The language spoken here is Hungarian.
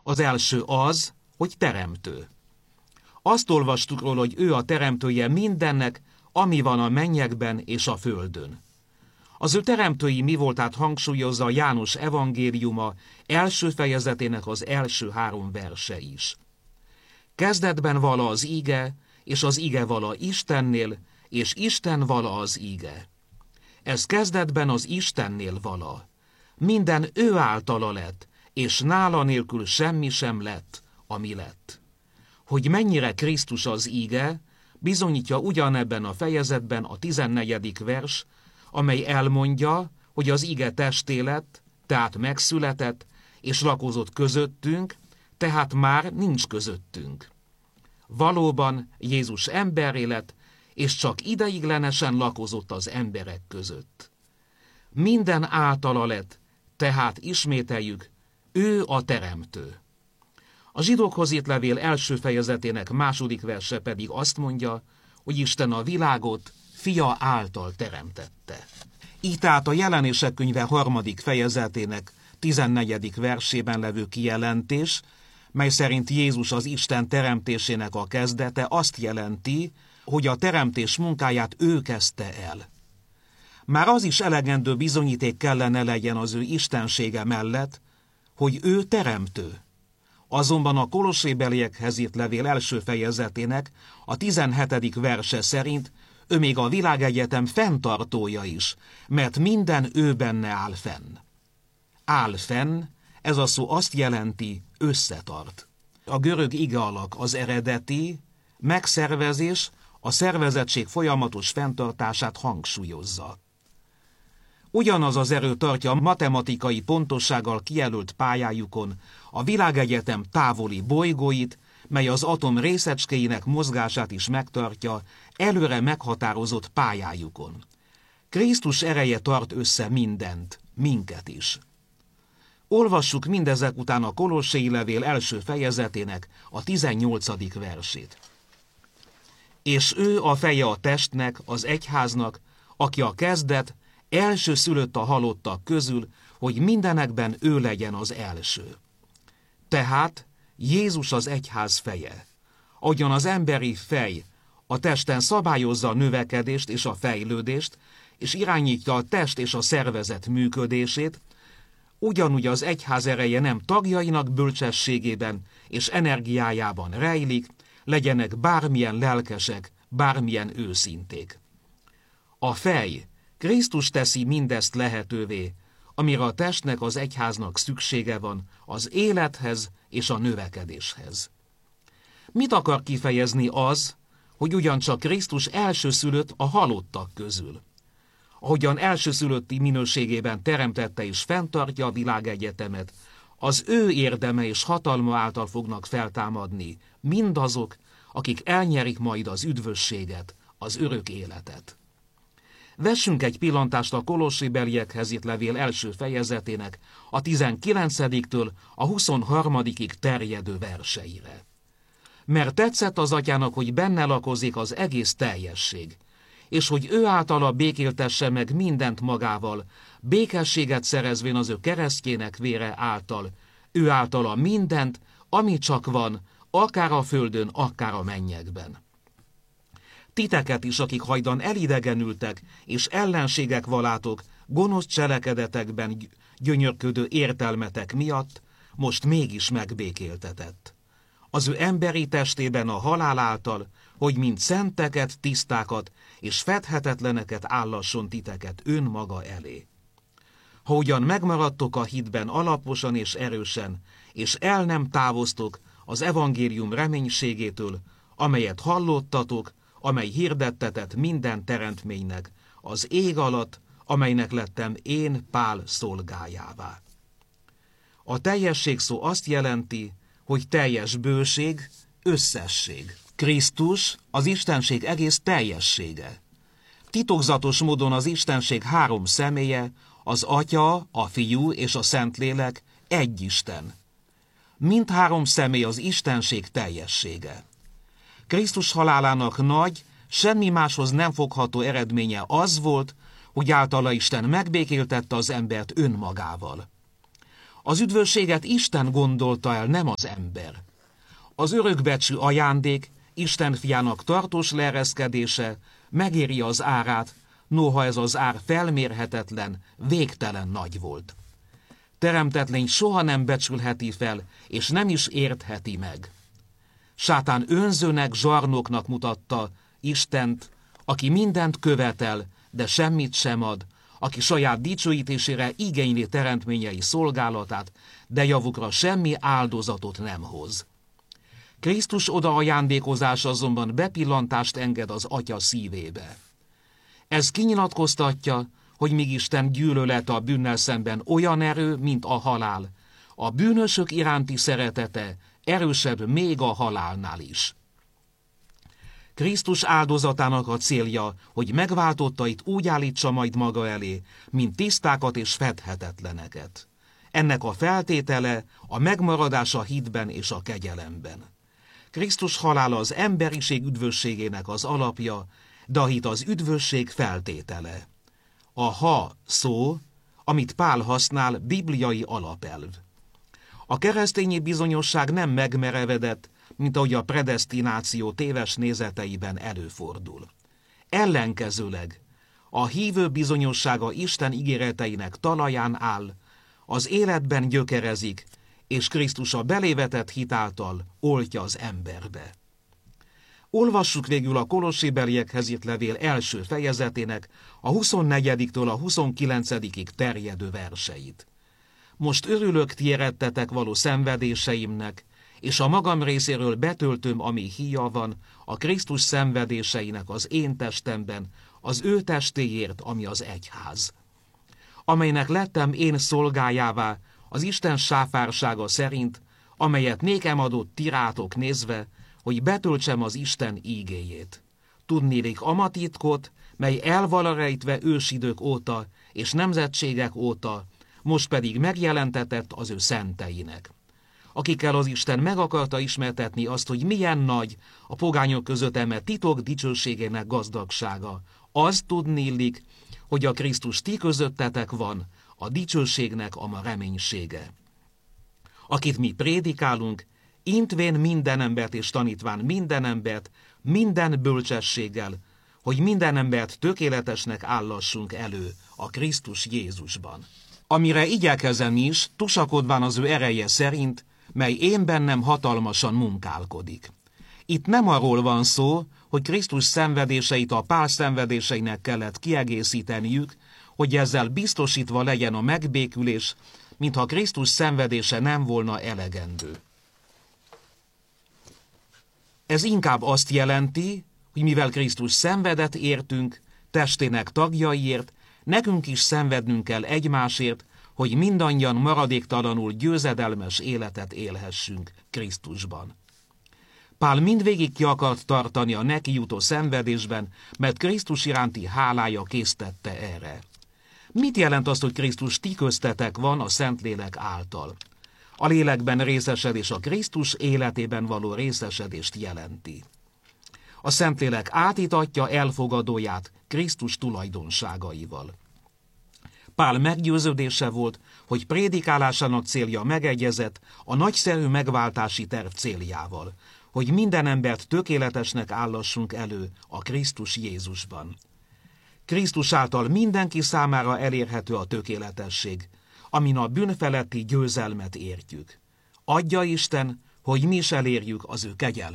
Az első az, hogy teremtő. Azt olvastuk róla, hogy ő a teremtője mindennek, ami van a mennyekben és a földön. Az ő teremtői mi voltát hangsúlyozza a János evangéliuma első fejezetének az első 3 verse is. Kezdetben vala az íge, és az íge vala Istennél, és Isten vala az íge. Ez kezdetben az Istennél vala. Minden ő általa lett, és nála nélkül semmi sem lett, ami lett. Hogy mennyire Krisztus az íge, bizonyítja ugyanebben a fejezetben a 14. vers, amely elmondja, hogy az ige testé lett, tehát megszületett, és lakozott közöttünk, tehát már nincs közöttünk. Valóban Jézus emberré lett, és csak ideiglenesen lakozott az emberek között. Minden általa lett, tehát ismételjük, ő a teremtő. A zsidókhoz írt levél első fejezetének 2. verse pedig azt mondja, hogy Isten a világot fia által teremtette. Így tehát a Jelenések könyve 3. fejezetének 14. versében levő kijelentés, mely szerint Jézus az Isten teremtésének a kezdete, azt jelenti, hogy a teremtés munkáját ő kezdte el. Már az is elegendő bizonyíték kellene legyen az ő istensége mellett, hogy ő teremtő. Azonban a Kolossébeliekhez írt levél első fejezetének a 17. verse szerint ő még a világegyetem fenntartója is, mert minden ő benne áll fenn. Áll fenn, ez a szó azt jelenti, összetart. A görög igealak az eredeti, megszervezés, a szervezettség folyamatos fenntartását hangsúlyozza. Ugyanaz az erő tartja a matematikai pontossággal kijelölt pályájukon a világegyetem távoli bolygóit, mely az atom részecskéinek mozgását is megtartja előre meghatározott pályájukon. Krisztus ereje tart össze mindent, minket is. Olvassuk mindezek után a Kolossei levél első fejezetének a 18. versét. És ő a feje a testnek, az egyháznak, aki a kezdet, elsőszülött a halottak közül, hogy mindenekben ő legyen az első. Tehát Jézus az egyház feje. Ahogyan az emberi fej a testen szabályozza a növekedést és a fejlődést, és irányítja a test és a szervezet működését, ugyanúgy az egyház ereje nem tagjainak bölcsességében és energiájában rejlik, legyenek bármilyen lelkesek, bármilyen őszinték. A fej, Krisztus teszi mindezt lehetővé, amire a testnek, az egyháznak szüksége van az élethez és a növekedéshez. Mit akar kifejezni az, hogy ugyancsak Krisztus elsőszülött a halottak közül? Ahogyan elsőszülötti minőségében teremtette és fenntartja a világegyetemet, az ő érdeme és hatalma által fognak feltámadni mindazok, akik elnyerik majd az üdvösséget, az örök életet. Vessünk egy pillantást a Kolossébeliekhez írt levél első fejezetének a 19-től a 23-ig terjedő verseire. Mert tetszett az atyának, hogy benne lakozik az egész teljesség, és hogy ő általa békéltesse meg mindent magával, békességet szerezvén az ő keresztjének vére által, ő általa mindent, ami csak van, akár a földön, akár a mennyekben. Titeket is, akik hajdan elidegenültek, és ellenségek valátok, gonosz cselekedetekben gyönyörködő értelmetek miatt, most mégis megbékéltetett. Az ő emberi testében a halál által, hogy mint szenteket, tisztákat és fedhetetleneket állasson titeket önmaga elé. Ha ugyan megmaradtok a hitben alaposan és erősen, és el nem távoztok az evangélium reménységétől, amelyet hallottatok, amely hirdettetett minden teremtménynek, az ég alatt, amelynek lettem én Pál szolgájává. A teljesség szó azt jelenti, hogy teljes bőség, összesség. Krisztus az Istenség egész teljessége. Titokzatos módon az Istenség 3 személye, az Atya, a Fiú és a Szentlélek egy Isten. Mindhárom személy az Istenség teljessége. Krisztus halálának nagy, semmi máshoz nem fogható eredménye az volt, hogy általa Isten megbékéltette az embert önmagával. Az üdvösséget Isten gondolta el, nem az ember. Az örökbecsű ajándék, Isten fiának tartós leereszkedése megéri az árát, noha ez az ár felmérhetetlen, végtelen nagy volt. Teremtetlény soha nem becsülheti fel, és nem is értheti meg. Sátán önzőnek, zsarnoknak mutatta Istent, aki mindent követel, de semmit sem ad, aki saját dicsőítésére igényli teremtményei szolgálatát, de javukra semmi áldozatot nem hoz. Krisztus odaajándékozása azonban bepillantást enged az Atya szívébe. Ez kinyilatkoztatja, hogy míg Isten gyűlölete a bűnnel szemben olyan erő, mint a halál, a bűnösök iránti szeretete erősebb még a halálnál is. Krisztus áldozatának a célja, hogy megváltottait úgy állítsa majd maga elé, mint tisztákat és fedhetetleneket. Ennek a feltétele a megmaradás a hitben és a kegyelemben. Krisztus halála az emberiség üdvösségének az alapja, de a hit az üdvösség feltétele. A ha szó, amit Pál használ, bibliai alapelv. A keresztényi bizonyosság nem megmerevedett, mint ahogy a predesztináció téves nézeteiben előfordul. Ellenkezőleg, a hívő bizonyossága Isten ígéreteinek talaján áll, az életben gyökerezik, és Krisztus a belévetett hit által oltja az emberbe. Olvassuk végül a Kolossébeliekhez írt levél első fejezetének a 24-től a 29-ig terjedő verseit. Most örülök ti érettetek való szenvedéseimnek, és a magam részéről betöltöm, ami híja van, a Krisztus szenvedéseinek az én testemben, az ő testéért, ami az egyház. Amelynek lettem én szolgájává, az Isten sáfársága szerint, amelyet nékem adott ti rátok nézve, hogy betöltsem az Isten ígéjét. Tudnélik amatitkot, mely el van rejtve ősidők óta és nemzetségek óta, most pedig megjelentetett az ő szenteinek, akikkel az Isten meg akarta ismertetni azt, hogy milyen nagy a pogányok között eme titok dicsőségének gazdagsága. Az tudnélik, hogy a Krisztus ti közöttetek van, a dicsőségnek a ma reménysége. Akit mi prédikálunk, intvén minden embert és tanítván minden embert, minden bölcsességgel, hogy minden embert tökéletesnek állassunk elő a Krisztus Jézusban. Amire igyekezem is, tusakodván az ő ereje szerint, mely én bennem hatalmasan munkálkodik. Itt nem arról van szó, hogy Krisztus szenvedéseit a Pál szenvedéseinek kellett kiegészíteniük, hogy ezzel biztosítva legyen a megbékülés, mintha Krisztus szenvedése nem volna elegendő. Ez inkább azt jelenti, hogy mivel Krisztus szenvedett értünk, testének tagjaiért, nekünk is szenvednünk kell egymásért, hogy mindannyian maradéktalanul győzedelmes életet élhessünk Krisztusban. Pál mindvégig ki akart tartani a neki jutó szenvedésben, mert Krisztus iránti hálája késztette erre. Mit jelent azt, hogy Krisztus ti köztetek van a Szentlélek által? A lélekben részesedés a Krisztus életében való részesedést jelenti. A Szentlélek átítatja elfogadóját Krisztus tulajdonságaival. Pál meggyőződése volt, hogy prédikálásának célja megegyezett a nagyszerű megváltási terv céljával, hogy minden embert tökéletesnek állassunk elő a Krisztus Jézusban. Krisztus által mindenki számára elérhető a tökéletesség, amin a bűn feletti győzelmet értjük. Adja Isten, hogy mi is elérjük az ő kegyelmét.